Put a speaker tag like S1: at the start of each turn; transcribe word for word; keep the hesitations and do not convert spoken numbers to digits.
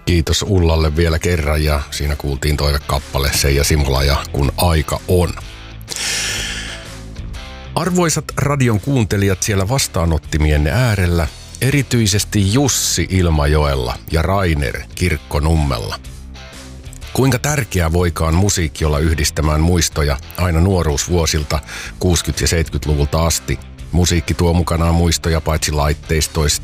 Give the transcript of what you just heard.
S1: Kiitos Ullalle vielä kerran ja siinä kuultiin toivekappale Seija Simola ja Kun aika on. Arvoisat radion kuuntelijat siellä vastaanottimienne äärellä, erityisesti Jussi Ilmajoella ja Rainer Kirkkonummella. Kuinka tärkeää voikaan musiikki olla yhdistämään muistoja aina nuoruusvuosilta kuusikymmentä- ja seitsemänkymmentäluvulta asti. Musiikki tuo mukanaan muistoja paitsi laitteistoista,